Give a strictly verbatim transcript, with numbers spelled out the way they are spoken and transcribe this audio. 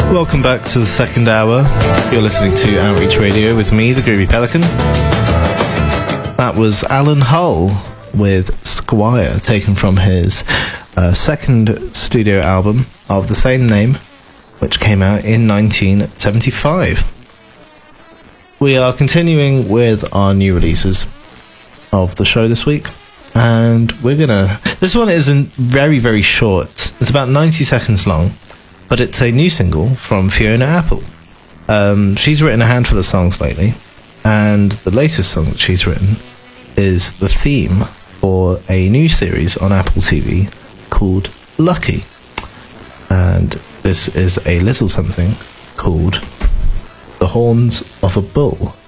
Welcome back to the second hour. You're listening to Outreach Radio with me, the Groovy Pelican. That was Alan Hull with Squire, taken from his uh, second studio album of the same name, which came out in nineteen seventy-five. We are continuing with our new releases of the show this week, and we're gonna... This one isn't very, very short. It's about ninety seconds long, but it's a new single from Fiona Apple. Um, she's written a handful of songs lately, and the latest song that she's written is the theme for a new series on Apple T V called Lucky. And this is a little something called The Horns of a Bull.